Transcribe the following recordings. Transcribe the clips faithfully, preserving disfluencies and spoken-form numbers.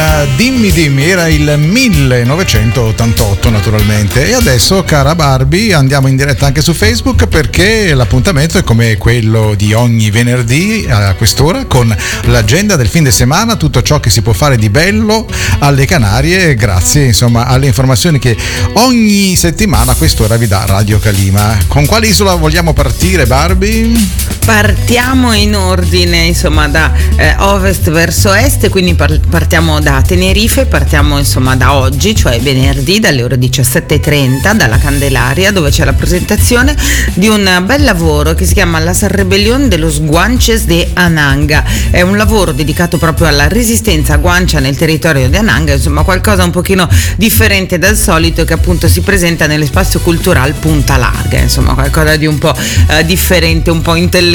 Dimmi Dimmi, era il millenovecentottantotto naturalmente. E adesso, cara Barbie, andiamo in diretta anche su Facebook, perché l'appuntamento è come quello di ogni venerdì a quest'ora, con l'agenda del fin di settimana, tutto ciò che si può fare di bello alle Canarie, grazie insomma alle informazioni che ogni settimana a quest'ora vi dà Radio Calima. Con quale isola vogliamo partire, Barbie? Partiamo in ordine, insomma, da eh, ovest verso est, quindi par- partiamo da Tenerife, partiamo insomma da oggi, cioè venerdì, dalle ore diciassette e trenta, dalla Candelaria, dove c'è la presentazione di un bel lavoro che si chiama Las Rebelión de los Guanches de Ananga. È un lavoro dedicato proprio alla resistenza guancia nel territorio di Ananga, insomma qualcosa un pochino differente dal solito, che appunto si presenta nell'Espazio Cultural Punta Larga, insomma qualcosa di un po' eh, differente, un po' intellettuale.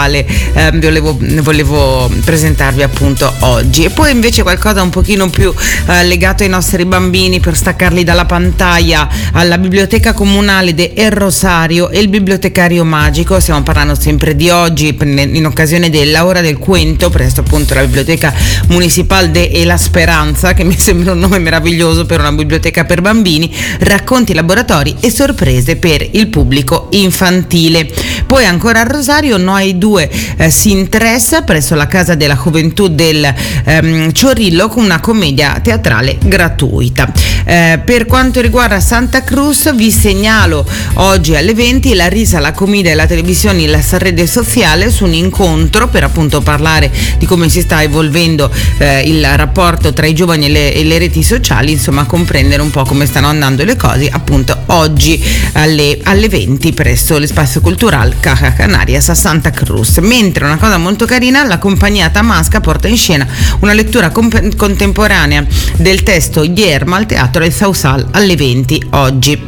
Eh, volevo, volevo presentarvi appunto oggi. E poi invece qualcosa un pochino più eh, legato ai nostri bambini, per staccarli dalla pantaglia, alla biblioteca comunale de El Rosario e il bibliotecario magico. Stiamo parlando sempre di oggi in occasione della Ora del Cuento, presso appunto la biblioteca municipal de La Speranza, che mi sembra un nome meraviglioso per una biblioteca per bambini, racconti, laboratori e sorprese per il pubblico infantile. Poi ancora a Rosario Noi due eh, si interessa presso la Casa della Juventud del ehm, Chorrillo, con una commedia teatrale gratuita. Eh, per quanto riguarda Santa Cruz, vi segnalo oggi alle venti la risa, la commedia e la televisione e la rete sociale, su un incontro per appunto parlare di come si sta evolvendo eh, il rapporto tra i giovani e le, e le reti sociali, insomma comprendere un po' come stanno andando le cose, appunto oggi alle, alle venti presso l'Espazio Cultural Caja Canarias a Santa Cruz. Mentre una cosa molto carina, la compagnia Tamasca porta in scena una lettura comp- contemporanea del testo Yerma al Teatro El Sausal alle venti oggi.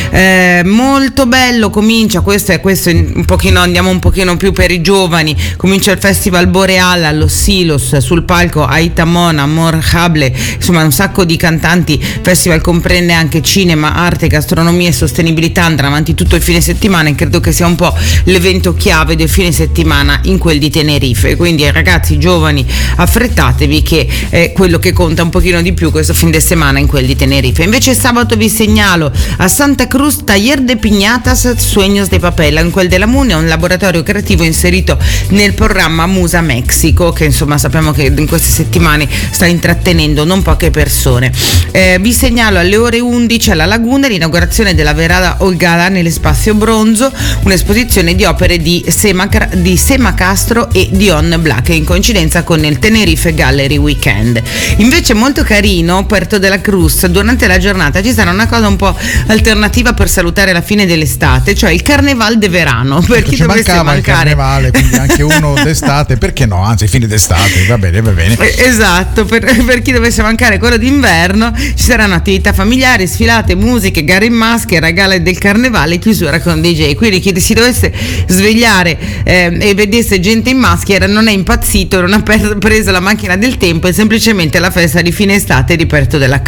Eh, molto bello, comincia questo è questo un pochino, andiamo un pochino più per i giovani, comincia il Festival Boreal allo Silos, sul palco Aita Mona, Amor Hable, insomma un sacco di cantanti. Il festival comprende anche cinema, arte, gastronomia e sostenibilità, andrà avanti tutto il fine settimana e credo che sia un po' l'evento chiave del fine settimana in quel di Tenerife, quindi ragazzi giovani affrettatevi, che è quello che conta un pochino di più questo fine settimana in quel di Tenerife. Invece sabato vi segnalo a Santa Cruz Taller de Piñatas Sueños de Papel, in quel della Mune, un laboratorio creativo inserito nel programma Musa Mexico, che insomma sappiamo che in queste settimane sta intrattenendo non poche persone. Eh, vi segnalo alle ore undici alla Laguna l'inaugurazione della Verada Olgada nell'Espazio Bronzo, un'esposizione di opere di Sema, di Sema Castro e Dion Black, in coincidenza con il Tenerife Gallery Weekend. Invece molto carino, Puerto de la Cruz, durante la giornata ci sarà una cosa un po' alternativa per salutare la fine dell'estate, cioè il Carneval de Verano, per perché chi ci dovesse mancava mancare il carnevale, quindi anche uno d'estate, perché no, anzi fine d'estate, va bene, va bene. Esatto, per, per chi dovesse mancare quello d'inverno ci saranno attività familiari, sfilate, musiche, gare in maschera, gala del carnevale, chiusura con D J, quindi chi si dovesse svegliare eh, e vedesse gente in maschera non è impazzito, non ha per, preso la macchina del tempo, è semplicemente la festa di fine estate di Puerto de la